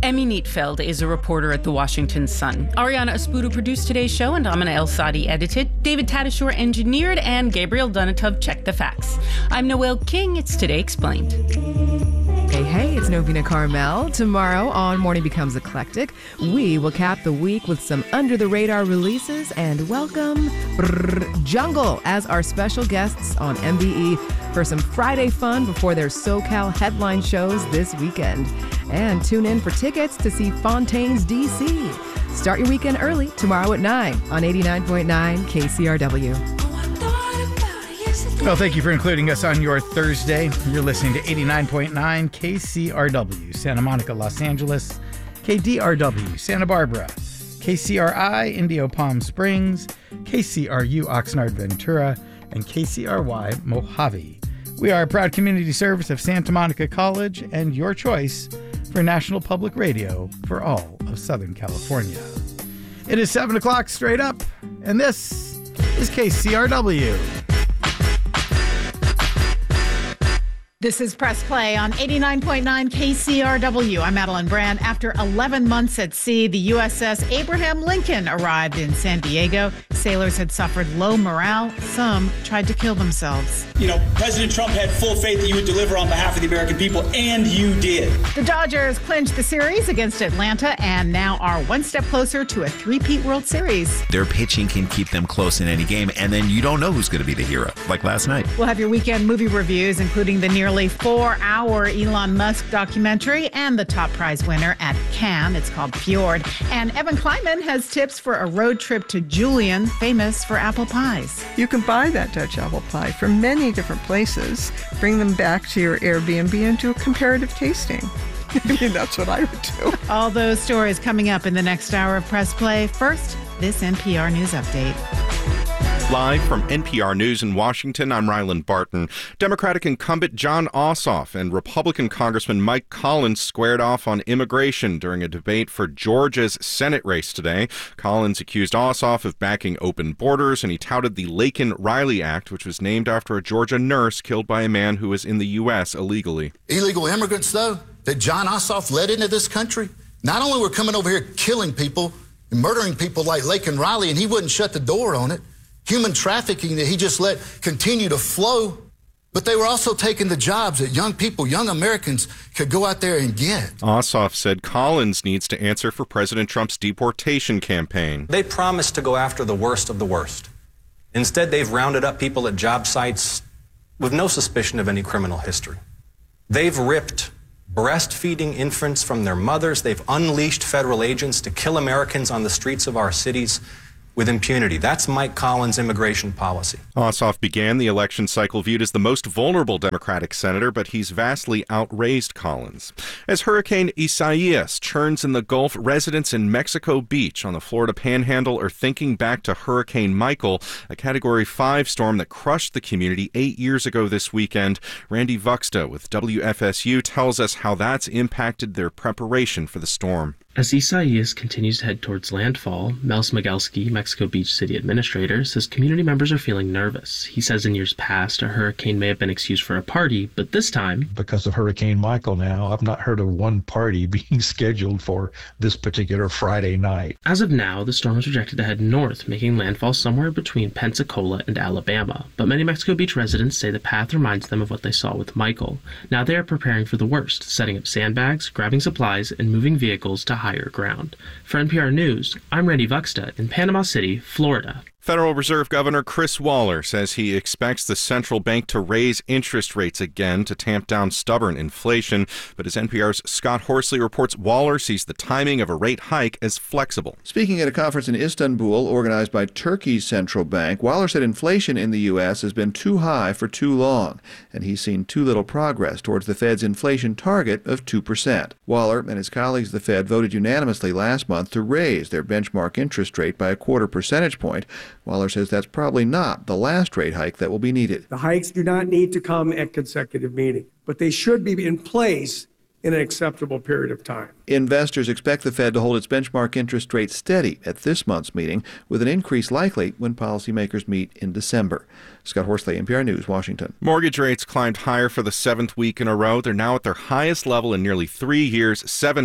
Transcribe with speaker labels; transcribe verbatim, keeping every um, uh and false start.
Speaker 1: Emmy Neatfeld is a reporter at the Washington Sun. Ariana Espudo produced today's show, and Amina El Sadi edited. David Tadashore engineered, and Gabriel Donatov checked the facts. I'm Noel King. It's Today Explained.
Speaker 2: Hey, hey, it's Novena Carmel. Tomorrow on Morning Becomes Eclectic, we will cap the week with some under-the-radar releases and welcome brrr, Jungle as our special guests on M B E for some Friday fun before their SoCal headline shows this weekend. And tune in for tickets to see Fontaine's D C. Start your weekend early tomorrow at nine on eighty-nine point nine K C R W.
Speaker 3: Well, thank you for including us on your Thursday. You're listening to eighty-nine point nine K C R W, Santa Monica, Los Angeles, K D R W, Santa Barbara, K C R I, Indio Palm Springs, K C R U, Oxnard, Ventura, and K C R Y, Mojave. We are a proud community service of Santa Monica College and your choice for National Public Radio for all of Southern California. It is seven o'clock straight up, and this is K C R W.
Speaker 4: This is Press Play on eighty-nine point nine K C R W. I'm Madeline Brand. After eleven months at sea, the U S S Abraham Lincoln arrived in San Diego. Sailors had suffered low morale. Some tried to kill themselves.
Speaker 5: You know, President Trump had full faith that you would deliver on behalf of the American people, and you did.
Speaker 4: The Dodgers clinched the series against Atlanta and now are one step closer to a three-peat World Series.
Speaker 6: Their pitching can keep them close in any game, and then you don't know who's going to be the hero, like last night.
Speaker 4: We'll have your weekend movie reviews, including the nearly four-hour Elon Musk documentary and the top prize winner at Cannes. It's called Fjord. And Evan Kleiman has tips for a road trip to Julian, famous for apple pies.
Speaker 7: You can buy that Dutch apple pie from many different places, bring them back to your Airbnb and do a comparative tasting. I mean, that's what I would do.
Speaker 4: All those stories coming up in the next hour of Press Play. First, this N P R News Update.
Speaker 8: Live from N P R News in Washington, I'm Rylan Barton. Democratic incumbent Jon Ossoff and Republican Congressman Mike Collins squared off on immigration during a debate for Georgia's Senate race today. Collins accused Ossoff of backing open borders, and he touted the Laken-Riley Act, which was named after a Georgia nurse killed by a man who was in the U S illegally.
Speaker 9: Illegal immigrants, though, that Jon Ossoff led into this country, not only were coming over here killing people and murdering people like Laken-Riley, and he wouldn't shut the door on it, human trafficking that he just let continue to flow, but they were also taking the jobs that young people, young Americans could go out there and get.
Speaker 8: Ossoff said Collins needs to answer for President Trump's deportation campaign.
Speaker 10: They promised to go after the worst of the worst. Instead, they've rounded up people at job sites with no suspicion of any criminal history. They've ripped breastfeeding infants from their mothers. They've unleashed federal agents to kill Americans on the streets of our cities with impunity. That's Mike Collins' immigration policy.
Speaker 8: Ossoff began the election cycle viewed as the most vulnerable Democratic senator, but he's vastly outraised Collins. As Hurricane Isaias churns in the Gulf, residents in Mexico Beach on the Florida Panhandle are thinking back to Hurricane Michael, a Category five storm that crushed the community eight years ago this weekend. Randy Vuxta with W F S U tells us how that's impacted their preparation for the storm.
Speaker 11: As Isaias continues to head towards landfall, Mel Smigelski, Mexico Beach City Administrator, says community members are feeling nervous. He says in years past, a hurricane may have been excused for a party, but this time,
Speaker 12: because of Hurricane Michael now, I've not heard of one party being scheduled for this particular Friday night.
Speaker 11: As of now, the storm is projected to head north, making landfall somewhere between Pensacola and Alabama. But many Mexico Beach residents say the path reminds them of what they saw with Michael. Now they are preparing for the worst, setting up sandbags, grabbing supplies, and moving vehicles to higher ground. For N P R News, I'm Randy Vuxta in Panama City, Florida.
Speaker 8: Federal Reserve Governor Chris Waller says he expects the central bank to raise interest rates again to tamp down stubborn inflation. But as N P R's Scott Horsley reports, Waller sees the timing of a rate hike as flexible.
Speaker 13: Speaking at a conference in Istanbul organized by Turkey's central bank, Waller said inflation in the U S has been too high for too long, and he's seen too little progress towards the Fed's inflation target of two percent. Waller and his colleagues at the Fed voted unanimously last month to raise their benchmark interest rate by a quarter percentage point. Waller says that's probably not the last rate hike that will be needed.
Speaker 14: The hikes do not need to come at consecutive meetings, but they should be in place in an acceptable period of time.
Speaker 13: Investors expect the Fed to hold its benchmark interest rate steady at this month's meeting, with an increase likely when policymakers meet in December. Scott Horsley, N P R News, Washington.
Speaker 8: Mortgage rates climbed higher for the seventh week in a row. They're now at their highest level in nearly three years. Seven